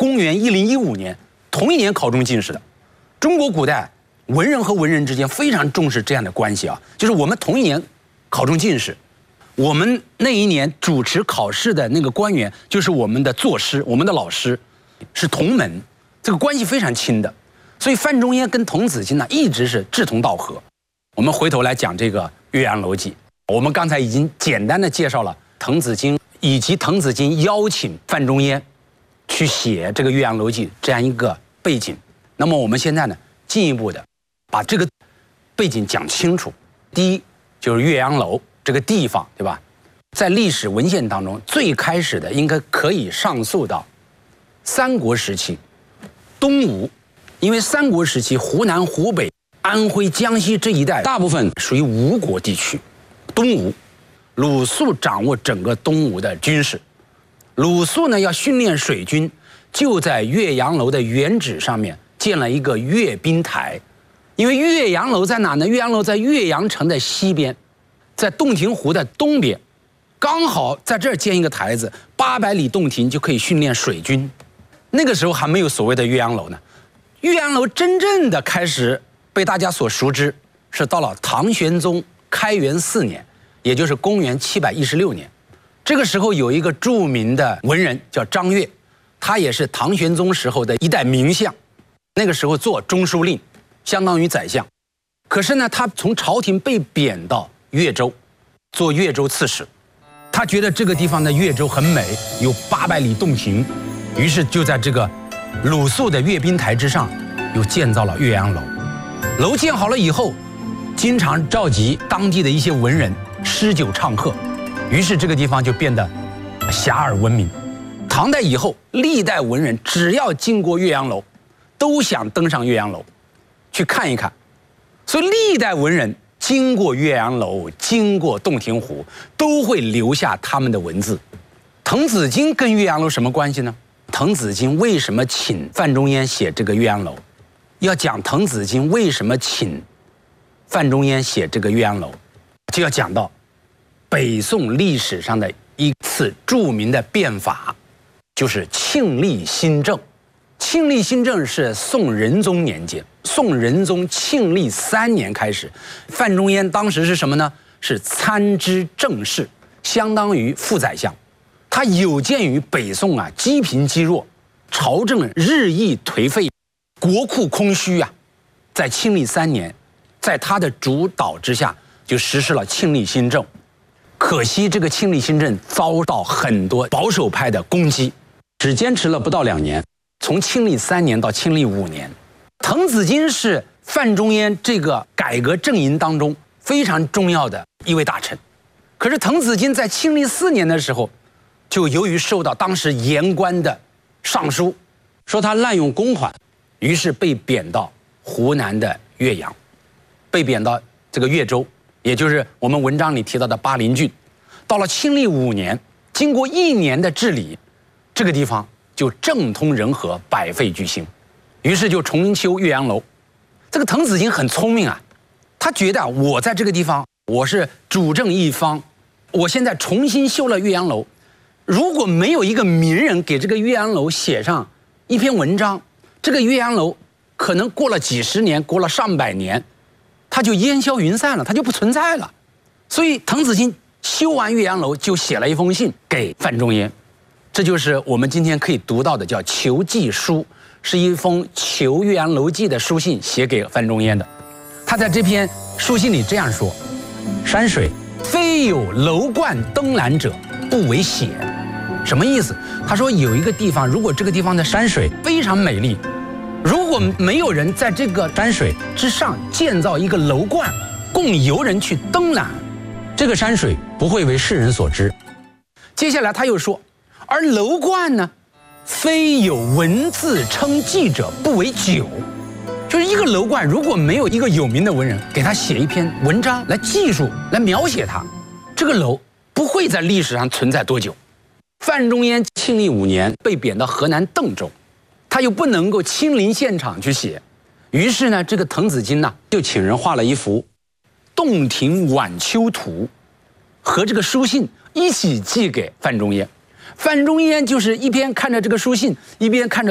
公元1015年，同一年考中进士的。中国古代文人和文人之间非常重视这样的关系啊，就是我们同一年考中进士，我们那一年主持考试的那个官员就是我们的作师，我们的老师，是同门，这个关系非常亲的。所以范仲淹跟滕子京呢一直是志同道合。我们回头来讲这个《岳阳楼记》，我们刚才已经简单的介绍了滕子京以及滕子京邀请范仲淹去写这个《岳阳楼记》这样一个背景。那么我们现在呢进一步的把这个背景讲清楚。第一就是岳阳楼这个地方，对吧？在历史文献当中，最开始的应该可以上溯到三国时期东吴，因为三国时期湖南、湖北、安徽、江西这一带大部分属于吴国地区，东吴，鲁肃掌握整个东吴的军事。鲁肃呢要训练水军，就在岳阳楼的原址上面建了一个阅兵台。因为岳阳楼在哪呢？岳阳楼在岳阳城的西边，在洞庭湖的东边，刚好在这儿建一个台子，800里洞庭就可以训练水军。那个时候还没有所谓的岳阳楼呢。岳阳楼真正的开始被大家所熟知，是到了唐玄宗开元4年，也就是公元716年。这个时候有一个著名的文人叫张悦，他也是唐玄宗时候的一代名相，那个时候做中书令，相当于宰相。可是呢，他从朝廷被贬到越州，做越州刺史。他觉得这个地方的越州很美，有800里洞庭，于是就在这个鲁肃的阅兵台之上，又建造了岳阳楼。楼建好了以后，经常召集当地的一些文人诗酒唱和，于是这个地方就变得遐迩闻名。唐代以后，历代文人只要经过岳阳楼，都想登上岳阳楼去看一看。所以历代文人经过岳阳楼，经过洞庭湖，都会留下他们的文字。滕子京跟岳阳楼什么关系呢？滕子京为什么请范仲淹写这个岳阳楼？要讲滕子京为什么请范仲淹写这个岳阳楼，就要讲到北宋历史上的一次著名的变法，就是庆历新政。庆历新政是宋仁宗年间，宋仁宗庆历3年开始，范仲淹当时是什么呢？是参知政事，相当于副宰相。他有鉴于北宋啊积贫积弱，朝政日益颓废，国库空虚啊，在庆历3年，在他的主导之下，就实施了庆历新政。可惜这个庆历新政遭到很多保守派的攻击，只坚持了不到2年。从庆历3年到庆历5年，滕子京是范仲淹这个改革阵营当中非常重要的一位大臣。可是滕子京在庆历4年的时候，就由于受到当时言官的上书，说他滥用公款，于是被贬到湖南的岳阳，被贬到这个岳州，也就是我们文章里提到的巴陵郡。到了庆历5年，经过1年的治理，这个地方就政通人和，百废俱兴，于是就重修岳阳楼。这个滕子京很聪明啊，他觉得我在这个地方我是主政一方，我现在重新修了岳阳楼，如果没有一个名人给这个岳阳楼写上一篇文章，这个岳阳楼可能过了几十年，过了上百年，它就烟消云散了，它就不存在了。所以滕子京修完岳阳楼，就写了一封信给范仲淹。这就是我们今天可以读到的叫求记书，是一封求岳阳楼记的书信，写给范仲淹的。他在这篇书信里这样说：山水非有楼观登览者，不为险。什么意思？他说有一个地方，如果这个地方的山水非常美丽，如果没有人在这个山水之上建造一个楼观，供游人去登览，这个山水不会为世人所知。接下来他又说，而楼观呢，非有文字称记者，不为久。就是一个楼观，如果没有一个有名的文人给他写一篇文章来记述、来描写它，这个楼不会在历史上存在多久。范仲淹庆历5年被贬到河南邓州，他又不能够亲临现场去写，于是呢，这个滕子京呢就请人画了一幅《洞庭晚秋图》，和这个书信一起寄给范仲淹。范仲淹就是一边看着这个书信，一边看着